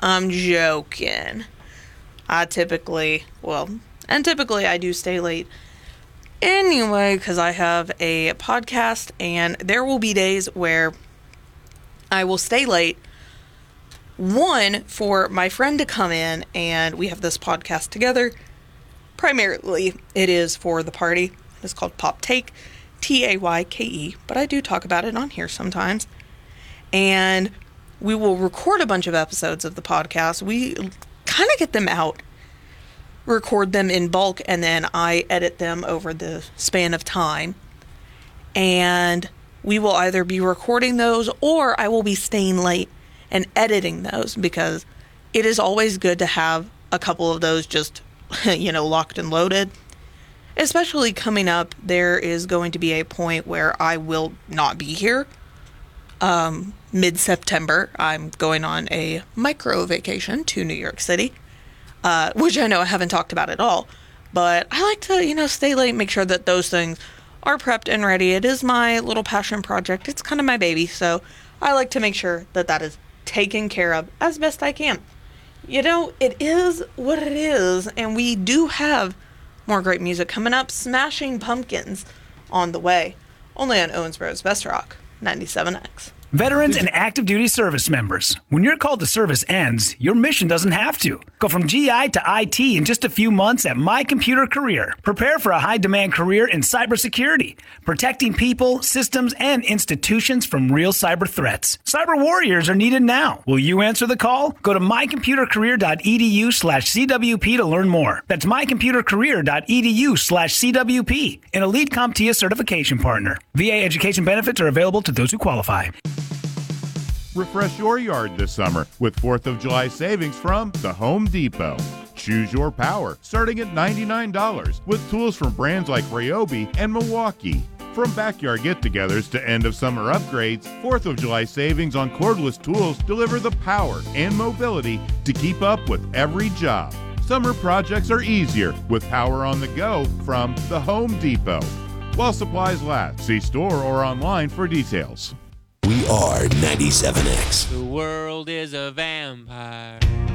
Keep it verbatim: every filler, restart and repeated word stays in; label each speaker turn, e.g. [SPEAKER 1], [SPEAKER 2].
[SPEAKER 1] I'm joking. I typically, well, and typically I do stay late anyway because I have a podcast, and there will be days where I will stay late. One, for my friend to come in, and we have this podcast together. Primarily, it is for the party. It's called Pop Take, T A Y K E, but I do talk about it on here sometimes. And we will record a bunch of episodes of the podcast. We kind of get them out, record them in bulk, and then I edit them over the span of time. And we will either be recording those, or I will be staying late and editing those, because it is always good to have a couple of those just, you know, locked and loaded. Especially coming up, there is going to be a point where I will not be here. Um, mid-September, I'm going on a micro vacation to New York City, uh, which I know I haven't talked about at all. But I like to, you know, stay late, make sure that those things are prepped and ready. It is my little passion project. It's kind of my baby, so I like to make sure that that is taken care of as best I can. You know, it is what it is, and we do have more great music coming up. Smashing Pumpkins on the way, only on Owensboro's Best Rock ninety-seven X.
[SPEAKER 2] Veterans and active duty service members. When your call to service ends, your mission doesn't have to. Go from G I to I T in just a few months at My Computer Career. Prepare for a high-demand career in cybersecurity, protecting people, systems, and institutions from real cyber threats. Cyber warriors are needed now. Will you answer the call? Go to mycomputercareer.edu slash CWP to learn more. That's mycomputercareer.edu slash CWP, an elite CompTIA certification partner. V A education benefits are available to those who qualify.
[SPEAKER 3] Refresh your yard this summer with fourth of July savings from the Home Depot. Choose your power, starting at ninety-nine dollars, with tools from brands like Ryobi and Milwaukee. From backyard get-togethers to end-of-summer upgrades, fourth of July savings on cordless tools deliver the power and mobility to keep up with every job. Summer projects are easier with power on the go from the Home Depot. While supplies last, see store or online for details.
[SPEAKER 4] We are ninety-seven X.
[SPEAKER 5] The world is a vampire.